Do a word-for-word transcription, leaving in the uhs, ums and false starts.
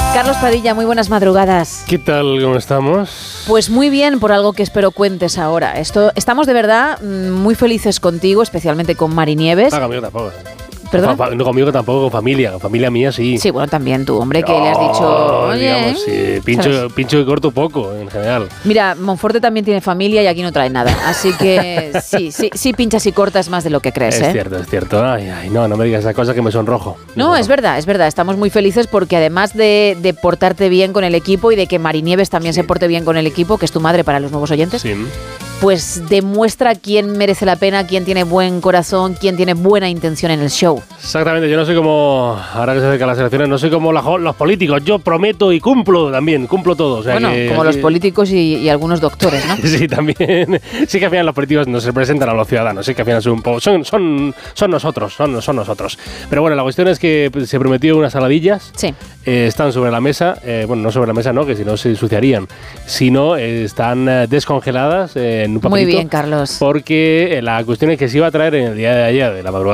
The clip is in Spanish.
Carlos Padilla, muy buenas madrugadas. ¿Qué tal? ¿Cómo estamos? Pues muy bien, por algo que espero cuentes ahora. Esto, estamos de verdad muy felices contigo, especialmente con Mari Nieves. Ah, conmigo tampoco. ¿Perdón? Fa, no conmigo tampoco, con familia. Con familia mía sí. Sí, bueno, también tú, hombre, que no, le has dicho... Oye, digamos, sí, pincho, pincho y corto poco, en general. Mira, Monforte también tiene familia y aquí no trae nada. Así que sí, sí, sí pinchas y cortas más de lo que crees, Es ¿eh? cierto, es cierto. Ay, ay, no, no me digas esa cosa que me sonrojo. No, es verdad, es verdad. Estamos muy felices porque además de, de portarte bien con el equipo y de que Mari Nieves también sí. se porte bien con el equipo, que es tu madre para los nuevos oyentes, sí. pues demuestra quién merece la pena, quién tiene buen corazón, quién tiene buena intención en el show. Exactamente, yo no soy como, ahora que se acercan las elecciones, no soy como la, los políticos. Yo prometo y cumplo también, cumplo todo. O sea bueno, que, como los políticos y, y algunos doctores, ¿no? Sí, también. Sí que al final los políticos no se representan a los ciudadanos, sí que al final son un poco, son, son, son nosotros, son, son nosotros. Pero bueno, la cuestión es que se prometió unas saladillas. Sí. Eh, están sobre la mesa, eh, bueno, no sobre la mesa, no, que si no se ensuciarían, sino eh, están eh, descongeladas eh, en un papelito. Muy bien, Carlos. Porque eh, la cuestión es que se iba a traer en el día de ayer, de la madrugada